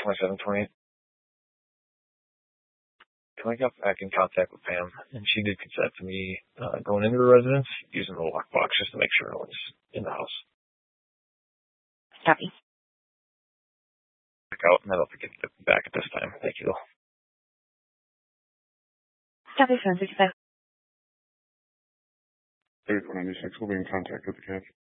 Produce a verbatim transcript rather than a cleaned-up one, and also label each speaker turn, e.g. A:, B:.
A: twenty-seven, twenty-eight. I got back in contact with Pam, and she did consent to me uh, going into the residence using the lockbox just to make sure no one's in the house.
B: Copy.
A: Back out, and I don't think it's back at this time. Thank you, though.
B: Copy, seven sixty-five.
C: thirty-four ninety-six, we'll be in contact with the catch.